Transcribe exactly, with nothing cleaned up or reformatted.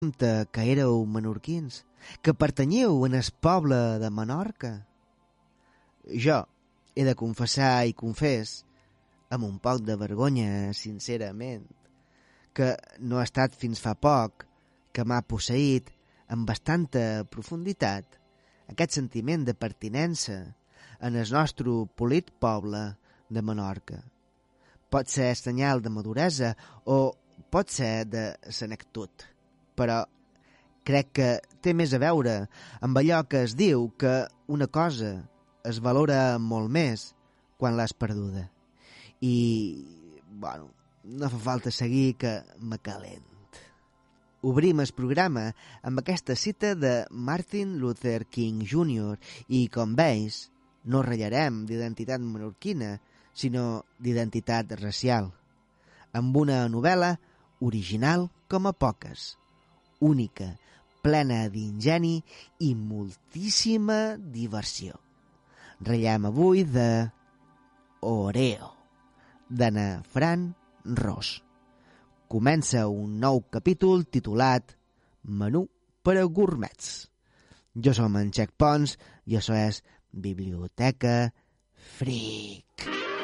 que éreu menorquins, que pertanyeu en el poble de Menorca. Jo he de confessar i confés, amb un poc de vergonya, sincerament, que no ha estat fins fa poc que m'ha posseït amb bastanta profunditat aquest sentiment de pertinença en el nostre polit poble de Menorca. Pot ser senyal de maduresa o pot ser de senectut, però crec que té més a veure amb allò que es diu que una cosa es valora molt més quan l'has perduda. I, bueno, no fa falta seguir que m'acalent. Obrim el programa amb aquesta cita de Martin Luther King júnior i, com veus, no ratllarem d'identitat menorquina, sinó d'identitat racial, amb una novel·la original com a poques, única, plena d'ingeni i moltíssima diversió. Ratllem avui de Oreo, d'Anna Fran Ros. Comença un nou capítol titulat Menú per a gourmets. Jo som en Xec Pons i això és Biblioteca Freak.